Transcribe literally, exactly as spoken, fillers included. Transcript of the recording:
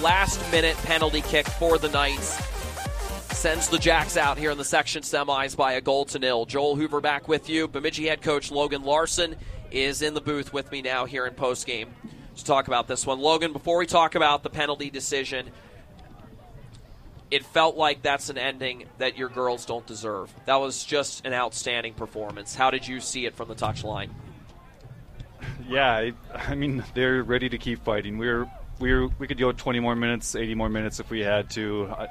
last-minute penalty kick for the Knights sends the Jacks out here in the section semis by a goal to nil. Joel Hoover back with you. Bemidji head coach Logan Larson is in the booth with me now here in postgame to talk about this one. Logan, before we talk about the penalty decision, it felt like that's an ending that your girls don't deserve. That was just an outstanding performance. How did you see it from the touchline? Yeah, I, I mean, they're ready to keep fighting. We're we're we could go twenty more minutes, eighty more minutes if we had to. I,